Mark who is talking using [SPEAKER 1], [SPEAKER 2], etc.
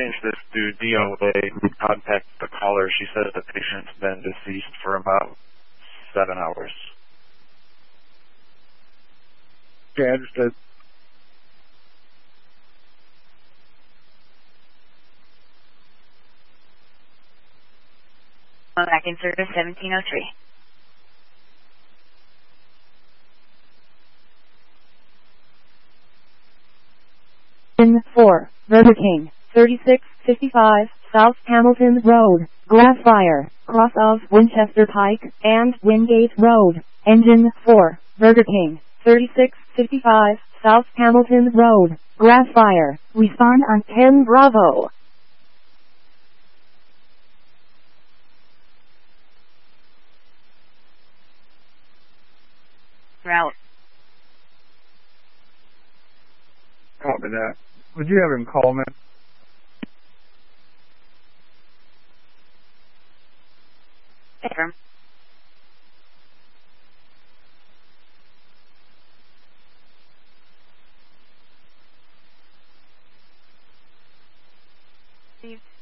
[SPEAKER 1] change this to DOA. We contact the caller. She says the patient's been deceased for about 7 hours.
[SPEAKER 2] Okay, understood.
[SPEAKER 3] Back in service 1703.
[SPEAKER 4] In 4, Burger King, 3655 South Hamilton Road, glass fire, cross of Winchester Pike and Wingate Road. Engine 4, Burger King, 3655 South Hamilton Road, glass fire. Respond on 10 Bravo.
[SPEAKER 3] Route.
[SPEAKER 2] Copy that. Would you have him call me?
[SPEAKER 3] Confirm. Received.